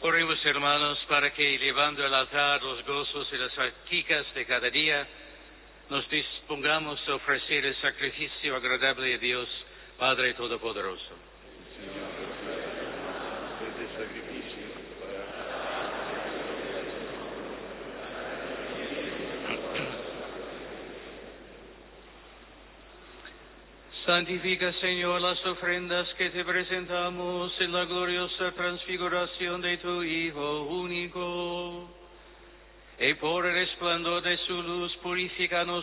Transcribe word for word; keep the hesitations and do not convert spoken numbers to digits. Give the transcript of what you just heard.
Oremos, hermanos, para que, llevando al altar los gozos y las fatigas de cada día, nos dispongamos a ofrecer el sacrificio agradable a Dios, Padre Todopoderoso. Santifica, Señor, las ofrendas que te presentamos en la gloriosa transfiguración de tu Hijo único. Y por el resplandor de su luz, purifícanos